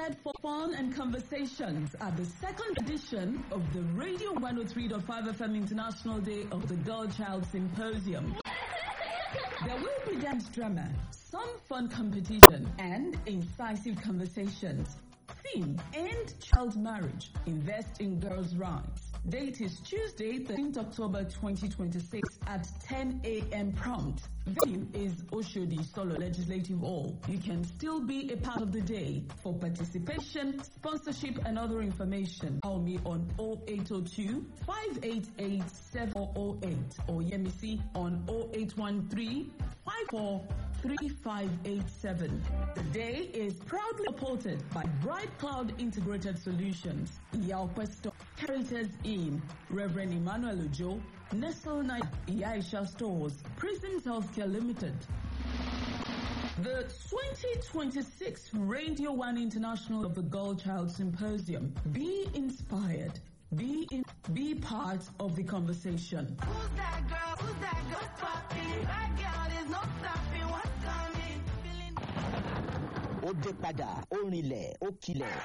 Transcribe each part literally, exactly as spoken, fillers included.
gathered for fun and conversations at the second edition of the Radio one oh three point five F M International Day of the Girl Child Symposium. There will be dance drama, some fun competition, and incisive conversations. Theme: End Child Marriage, Invest in Girls' Rights. Date is Tuesday, thirteenth October twenty twenty-six at ten a m prompt. Venue is Oshodi Solo Legislative Hall. You can still be a part of the day. For participation, sponsorship, and other information, call me on oh eight oh two, five eight eight, seven four oh eight or Yemisi on oh eight one three, five four three five eight seven. The day is proudly supported by Bright Cloud Integrated Solutions, Yao Questo, Caritas Inn, Reverend Emmanuel Ojo, Nestle Night, Yaisha Stores, Prisons Healthcare Limited. The twenty twenty-six Radio one International of the Girl Child Symposium. Be inspired. Be in, be part of the conversation. Who's that girl? Who's that girl? Popping. That girl, there's no stopping. What's coming? Feeling. Ó dé padà, ó rinlẹ̀, ó kilẹ̀.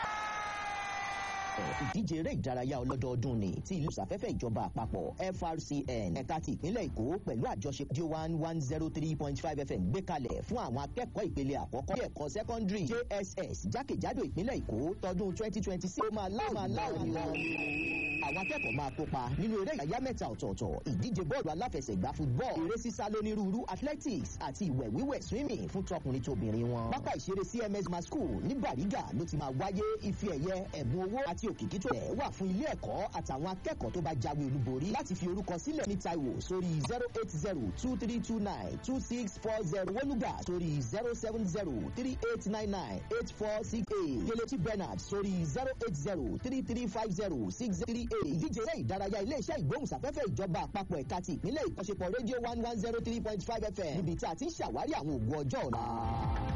Ìdíje eré ìdárayá ọlọ́dọọdún ni tí ìlú ìsàfẹ́fẹ́ ìjọba àpapọ̀ F R C N ẹ̀ka ti ìpínlẹ̀ Èkó pẹ̀lú àjọṣepọ̀ Radio one one oh three point five F M gbé kalẹ̀ fún àwọn akẹ́kọ̀ọ́ ìpele àkọ́kọ́ ilé ẹ̀kọ́ sẹ́kọ́ndírì J S S jákèjádò ìpínlẹ̀ Èkó tọdún twenty twenty-six ó máa láwọn wọn. Àwọn akẹ́kọ̀ọ́ máa kópa nínú eré ìdárayá mẹ́ta ọ̀tọ̀ọ̀tọ̀: ìdíje bọ́ọ̀lù aláfẹsẹ̀gbá football, eré sísá lónírúurú athletics àti ìwẹ̀ wíwẹ̀ swimming fún tọkùnrin tóbìnrin wọn. Pápá ìṣeré C M S Mass School ní Bàrígà ló ti máa wáyé. Ife ẹ̀yẹ, ẹ̀bùn owó àti òkìkí tó rẹ̀ wà fún ilé ẹ̀kọ́ àtàwọn akẹ́kọ̀ọ́ tó bá jáwé olúborí. Láti fi orúkọ sílẹ̀ ní Taiwo sórí zero eight zero two three two nine two six four zero, Woluga sórí zero seven zero three eight nine nine eight four six eight, Kelechi Bernard sórí zero eight zero three three five zero six three eight. Ìdíje eré ìdárayá ilé-iṣẹ́ ìgbóhùnsáfẹ́fẹ́ ìjọba àpapọ̀ ẹ̀ka ti ìpínlẹ̀ ìkọ́ṣepọ̀ Radio one one oh three point five F M níbi tí a ti ń ṣàwárí àwọn ògùn ọjọ́ ọ̀la.